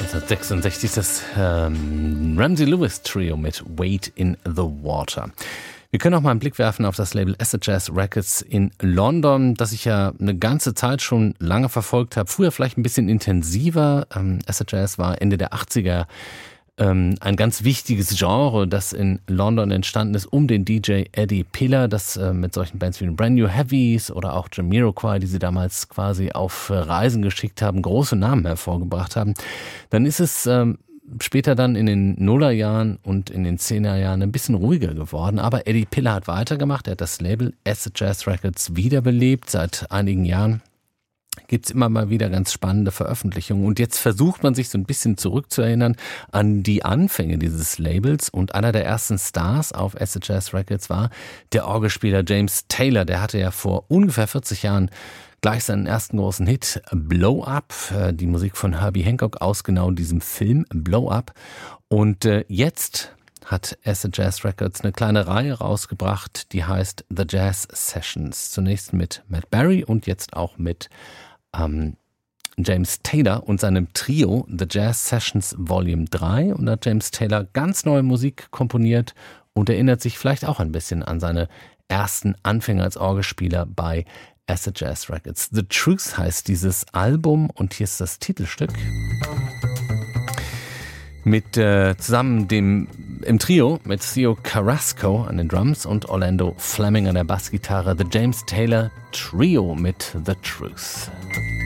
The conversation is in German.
1966 das Ramsey Lewis Trio mit Wade in the Water. Wir können auch mal einen Blick werfen auf das Label Acid Jazz Records in London, das ich ja eine ganze Zeit schon lange verfolgt habe. Früher vielleicht ein bisschen intensiver. Acid Jazz war Ende der 80er ein ganz wichtiges Genre, das in London entstanden ist, um den DJ Eddie Piller, das mit solchen Bands wie Brand New Heavies oder auch Jamiroquai, die sie damals quasi auf Reisen geschickt haben, große Namen hervorgebracht haben. Dann ist es später dann in den Nullerjahren und in den 10er-Jahren ein bisschen ruhiger geworden. Aber Eddie Piller hat weitergemacht. Er hat das Label Acid Jazz Records wiederbelebt. Seit einigen Jahren gibt's immer mal wieder ganz spannende Veröffentlichungen. Und jetzt versucht man sich so ein bisschen zurückzuerinnern an die Anfänge dieses Labels. Und einer der ersten Stars auf Acid Jazz Records war der Orgelspieler James Taylor. Der hatte ja vor ungefähr 40 Jahren gleich seinen ersten großen Hit Blow Up, die Musik von Herbie Hancock aus genau diesem Film Blow Up. Und jetzt hat Acid Jazz Records eine kleine Reihe rausgebracht, die heißt The Jazz Sessions. Zunächst mit Matt Berry und jetzt auch mit James Taylor und seinem Trio The Jazz Sessions Volume 3. Und da hat James Taylor ganz neue Musik komponiert und erinnert sich vielleicht auch ein bisschen an seine ersten Anfänge als Orgelspieler bei Acid Jazz Records. The Truth heißt dieses Album und hier ist das Titelstück. Mit zusammen im Trio mit Theo Carrasco an den Drums und Orlando Fleming an der Bassgitarre. The James Taylor Trio mit The Truth.